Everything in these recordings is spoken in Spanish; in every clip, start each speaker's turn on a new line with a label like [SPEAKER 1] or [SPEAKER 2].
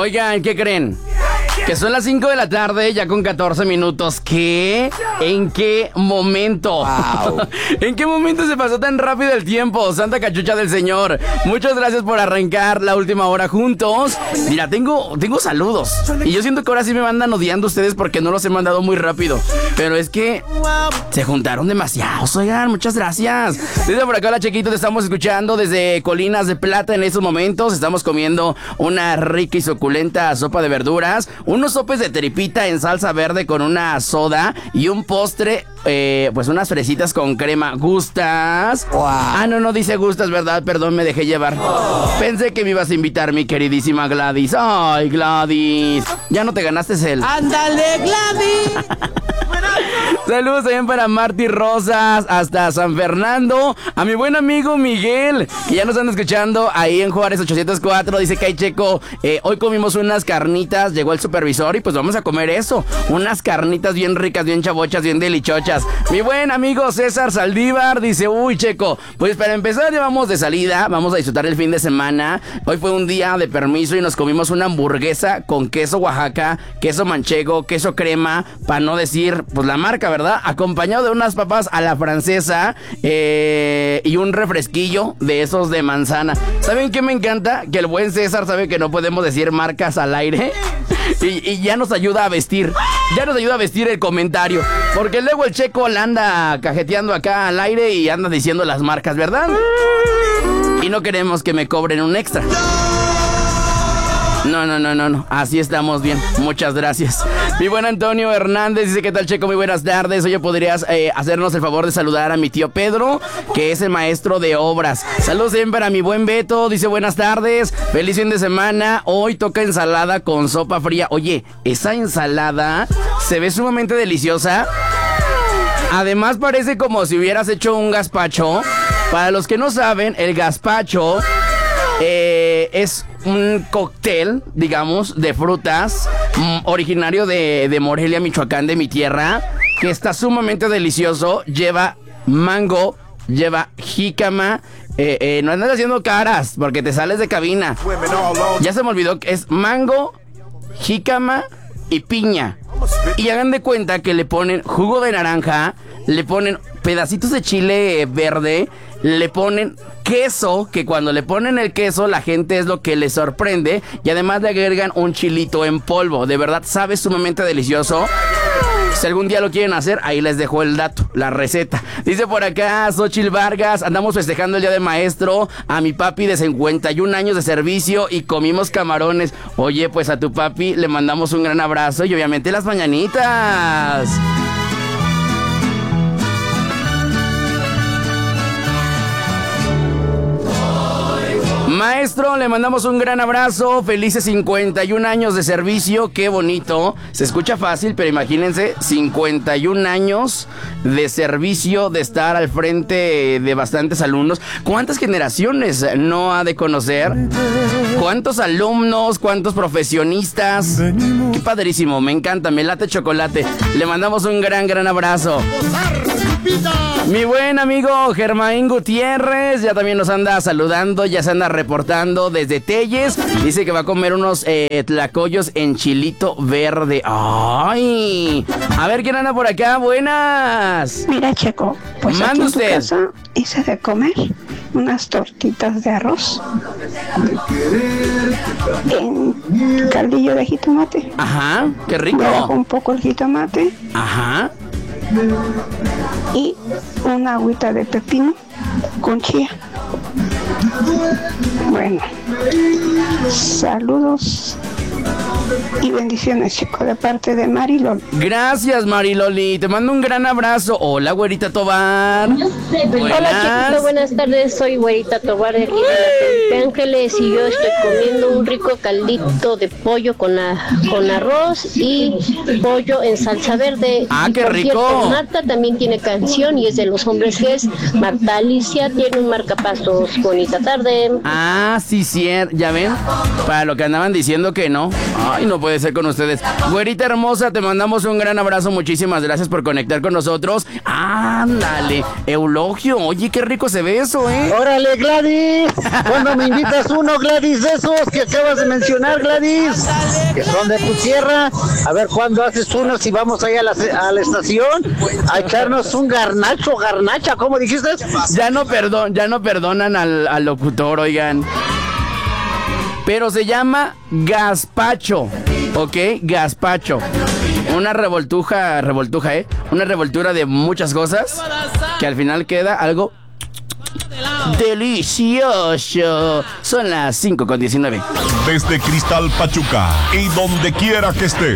[SPEAKER 1] Oigan, ¿qué creen? Que son las 5 de la tarde, ya con 14 minutos. ¿Qué? ¿En qué momento? Wow. ¿En qué momento se pasó tan rápido el tiempo? Santa Cachucha del Señor. Muchas gracias por arrancar la última hora juntos. Mira, tengo saludos. Y yo siento que ahora sí me mandan odiando ustedes porque no los he mandado muy rápido. Pero es que se juntaron demasiados. Oigan, muchas gracias. Desde por acá, la Chequito, te estamos escuchando desde Colinas de Plata en estos momentos. Estamos comiendo una rica y suculenta sopa de verduras, unos sopes de tripita en salsa verde con una soda y un postre, pues unas fresitas con crema. ¿Gustas? Wow. Ah, no dice gustas, ¿verdad? Perdón, me dejé llevar. Pensé que me ibas a invitar, mi queridísima Gladys. Ay, Gladys, ya no te ganaste el...
[SPEAKER 2] ¡Ándale, Gladys!
[SPEAKER 1] Saludos también para Marty Rosas hasta San Fernando. A mi buen amigo Miguel, que ya nos están escuchando ahí en Juárez 804. Dice que hay Checo, hoy comimos unas carnitas, llegó el supervisor y pues vamos a comer eso. Unas carnitas bien ricas, bien chavochas, bien delichochas. Mi buen amigo César Saldívar dice, uy, Checo, pues para empezar ya vamos de salida, vamos a disfrutar el fin de semana. Hoy fue un día de permiso y nos comimos una hamburguesa con queso Oaxaca, queso manchego, queso crema, para no decir pues la marca, ¿verdad? Acompañado de unas papas a la francesa y un refresquillo de esos de manzana. ¿Saben qué me encanta? Que el buen César sabe que no podemos decir marcas al aire y ya nos ayuda a vestir. Ya nos ayuda a vestir el comentario. Porque luego el Checo la anda cajeteando acá al aire y anda diciendo las marcas, ¿verdad? Y no queremos que me cobren un extra. No. Así estamos bien. Muchas gracias. Mi buen Antonio Hernández dice, ¿qué tal, Checo? Muy buenas tardes. Oye, ¿podrías hacernos el favor de saludar a mi tío Pedro, que es el maestro de obras? Saludos también para mi buen Beto. Dice, buenas tardes. Feliz fin de semana. Hoy toca ensalada con sopa fría. Oye, esa ensalada se ve sumamente deliciosa. Además, parece como si hubieras hecho un gazpacho. Para los que no saben, el gazpacho es un cóctel, digamos, de frutas originario de Morelia, Michoacán, de mi tierra, que está sumamente delicioso. Lleva mango, lleva jícama. No andas haciendo caras porque te sales de cabina. Ya se me olvidó que es mango, jícama y piña. Y hagan de cuenta que le ponen jugo de naranja, le ponen pedacitos de chile verde, le ponen queso, que cuando le ponen el queso la gente es lo que le sorprende, y además le agregan un chilito en polvo. De verdad sabe sumamente delicioso. Si algún día lo quieren hacer, ahí les dejo el dato, la receta. Dice por acá Xochil Vargas, andamos festejando el día del maestro a mi papi de 51 años de servicio y comimos camarones. Oye, pues a tu papi le mandamos un gran abrazo y obviamente las mañanitas. Maestro, le mandamos un gran abrazo. Felices 51 años de servicio. Qué bonito. Se escucha fácil, pero imagínense 51 años de servicio, de estar al frente de bastantes alumnos. ¿Cuántas generaciones no ha de conocer? ¿Cuántos alumnos? ¿Cuántos profesionistas? Qué padrísimo. Me encanta. Me late chocolate. Le mandamos un gran abrazo. Mi buen amigo Germain Gutiérrez ya también nos anda saludando, ya se anda reportando desde Telles. Dice que va a comer unos tlacoyos en chilito verde. ¡Ay! A ver quién anda por acá. Buenas.
[SPEAKER 3] Mira, Checo, pues aquí en tu casa hice de comer unas tortitas de arroz en caldillo de jitomate.
[SPEAKER 1] Ajá, qué rico.
[SPEAKER 3] Le dejo un poco el jitomate.
[SPEAKER 1] Ajá.
[SPEAKER 3] Y una agüita de pepino con chía. Bueno, saludos y bendiciones, Checo, de parte de Mariloli.
[SPEAKER 1] Gracias, Mariloli, te mando un gran abrazo. Hola, güerita Tobar.
[SPEAKER 4] Hola, Chequito, buenas tardes, soy güerita Tobar de aquí de la Felipe Ángeles y yo estoy comiendo un rico caldito de pollo con arroz y pollo en salsa verde.
[SPEAKER 1] ¡Ah, qué rico!
[SPEAKER 4] Cierto, Marta también tiene canción y es de los hombres G. Marta Alicia tiene un marcapasos. Bonita tarde.
[SPEAKER 1] Ah, sí, ya ven, para lo que andaban diciendo que no. Ay, Ay, no puede ser con ustedes. Güerita hermosa, te mandamos un gran abrazo. Muchísimas gracias por conectar con nosotros. Ándale, Eulogio. Oye, qué rico se ve eso, ¿eh?
[SPEAKER 5] ¡Órale, Gladys! ¿Cuándo me invitas uno, Gladys, de esos que acabas de mencionar, Gladys? Que son de tu tierra. A ver, ¿cuándo haces uno si vamos ahí a la estación? A echarnos un garnacha, ¿cómo dijiste?
[SPEAKER 1] Ya no perdonan al locutor, oigan. Pero se llama gazpacho, ¿ok? Gazpacho. Una revoltuja, ¿eh? Una revoltura de muchas cosas que al final queda algo delicioso. Son las 5:19.
[SPEAKER 6] Desde Cristal Pachuca y donde quiera que estés.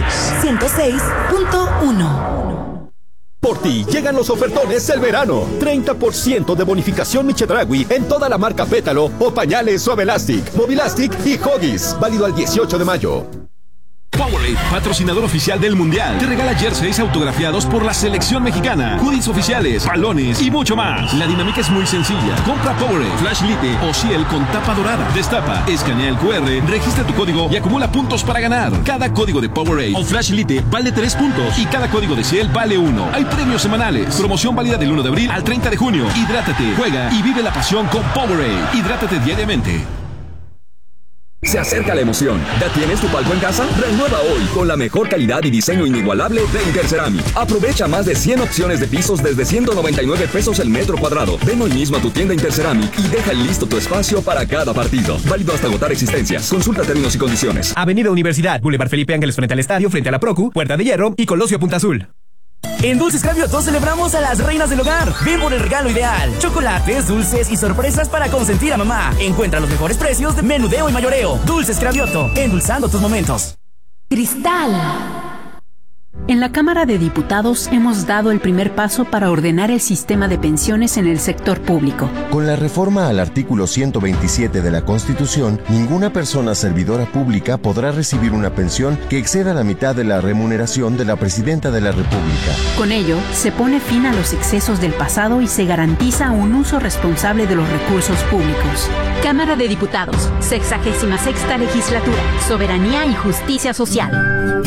[SPEAKER 7] 106.1. Por ti llegan los ofertones del verano. 30% de bonificación Michedragui en toda la marca Pétalo o pañales Suavelastic, Movilastic y Huggies. Válido al 18 de mayo.
[SPEAKER 8] Powerade, patrocinador oficial del Mundial, te regala jerseys autografiados por la selección mexicana, hoodies oficiales, balones y mucho más. La dinámica es muy sencilla. Compra Powerade, Flash Lite o Ciel con tapa dorada. Destapa, escanea el QR, registra tu código y acumula puntos para ganar. Cada código de Powerade o Flash Lite vale 3 puntos y cada código de Ciel vale 1. Hay premios semanales. Promoción válida del 1 de abril al 30 de junio. Hidrátate, juega y vive la pasión con Powerade. Hidrátate diariamente.
[SPEAKER 9] Se acerca la emoción. ¿Ya tienes tu palco en casa? Renueva hoy con la mejor calidad y diseño inigualable de Interceramic. Aprovecha más de 100 opciones de pisos desde 199 pesos el metro cuadrado. Ven hoy mismo a tu tienda Interceramic y deja listo tu espacio para cada partido. Válido hasta agotar existencias. Consulta términos y condiciones.
[SPEAKER 10] Avenida Universidad, Boulevard Felipe Ángeles frente al estadio, frente a la Procu, Puerta de Hierro y Colosio Punta Azul.
[SPEAKER 11] En Dulces Cravioto celebramos a las reinas del hogar. Ven por el regalo ideal. Chocolates, dulces y sorpresas para consentir a mamá. Encuentra los mejores precios de menudeo y mayoreo. Dulces Cravioto, endulzando tus momentos.
[SPEAKER 12] Cristal. En la Cámara de Diputados hemos dado el primer paso para ordenar el sistema de pensiones en el sector público.
[SPEAKER 13] Con la reforma al artículo 127 de la Constitución, ninguna persona servidora pública podrá recibir una pensión que exceda la mitad de la remuneración de la Presidenta de la República.
[SPEAKER 12] Con ello, se pone fin a los excesos del pasado y se garantiza un uso responsable de los recursos públicos.
[SPEAKER 14] Cámara de Diputados, 66ª Legislatura, Soberanía y Justicia Social.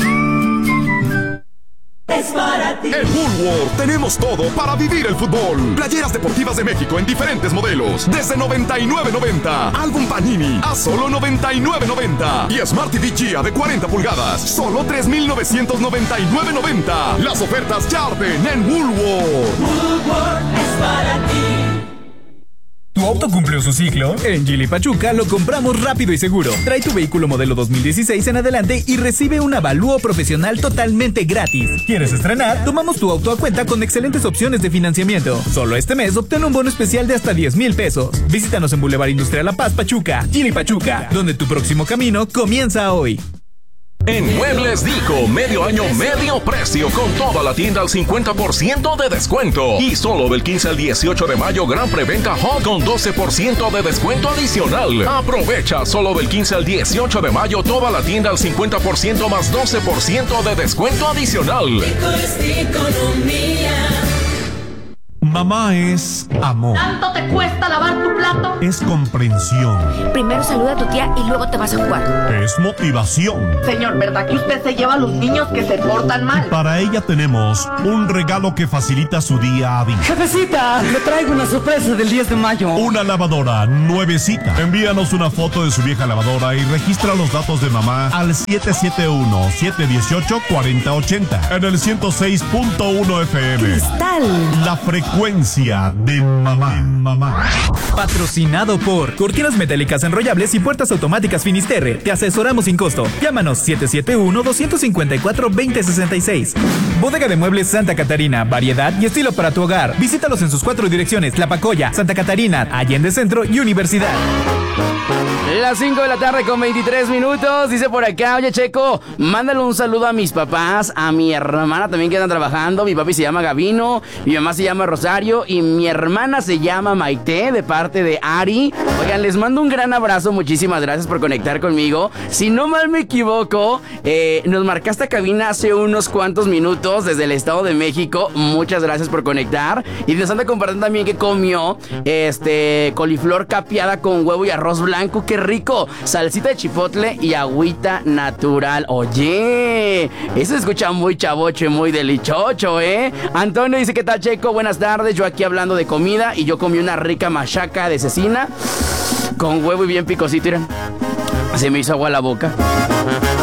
[SPEAKER 15] Es para ti. En Woolworth tenemos todo para vivir el fútbol. Playeras deportivas de México en diferentes modelos, desde $99.90. Álbum Panini a solo $99.90. Y Smart TV Gia de 40 pulgadas, solo $3,999.90. Las ofertas ya arden en Woolworth.
[SPEAKER 16] Woolworth es para ti.
[SPEAKER 10] ¿Tu auto cumplió su ciclo? En Geely Pachuca lo compramos rápido y seguro. Trae tu vehículo modelo 2016 en adelante y recibe un avalúo profesional totalmente gratis. ¿Quieres estrenar? Tomamos tu auto a cuenta con excelentes opciones de financiamiento. Solo este mes obtén un bono especial de hasta 10,000 pesos. Visítanos en Boulevard Industrial La Paz, Pachuca. Geely Pachuca, donde tu próximo camino comienza hoy.
[SPEAKER 17] En Muebles Dico, medio año, medio precio, con toda la tienda al 50% de descuento. Y solo del 15 al 18 de mayo, gran preventa Hot con 12% de descuento adicional. Aprovecha solo del 15 al 18 de mayo, toda la tienda al 50% más 12% de descuento adicional.
[SPEAKER 16] Dico es economía.
[SPEAKER 6] Mamá es amor.
[SPEAKER 18] ¿Tanto te cuesta lavar tu plato?
[SPEAKER 6] Es comprensión.
[SPEAKER 18] Primero saluda a tu tía y luego te vas a jugar.
[SPEAKER 6] Es motivación.
[SPEAKER 18] Señor, ¿verdad que usted se lleva a los niños que se portan mal?
[SPEAKER 6] Para ella tenemos un regalo que facilita su día a día.
[SPEAKER 2] Jefecita, le traigo una sorpresa del 10 de mayo.
[SPEAKER 6] Una lavadora nuevecita. Envíanos una foto de su vieja lavadora y registra los datos de mamá al 771-718-4080 en el 106.1 FM.
[SPEAKER 12] Cristal.
[SPEAKER 6] La frecuencia de mamá.
[SPEAKER 10] Patrocinado por Cortinas Metálicas Enrollables y Puertas Automáticas Finisterre. Te asesoramos sin costo. Llámanos 771-254-2066. Bodega de Muebles Santa Catarina. Variedad y estilo para tu hogar. Visítalos en sus 4 direcciones: Tlapacoya, Santa Catarina, Allende Centro y Universidad.
[SPEAKER 1] Las 5 de la tarde con 23 minutos. Dice por acá, oye Checo, mándale un saludo a mis papás, a mi hermana también que están trabajando. Mi papi se llama Gavino, mi mamá se llama Rosario y mi hermana se llama Maite, de parte de Ari. Oigan, les mando un gran abrazo, muchísimas gracias por conectar conmigo. Si no mal me equivoco, nos marcaste a cabina hace unos cuantos minutos desde el Estado de México. Muchas gracias por conectar. Y nos anda compartiendo también que comió coliflor capeada con huevo y arroz blanco. Qué rico. Salsita de chipotle y agüita natural. Oye, eso se escucha muy chavocho y muy delichocho, ¿eh? Antonio dice, ¿qué tal, Checo? Buenas tardes, yo aquí hablando de comida y yo comí una rica machaca de cecina con huevo y bien picosito, miren. Se me hizo agua la boca.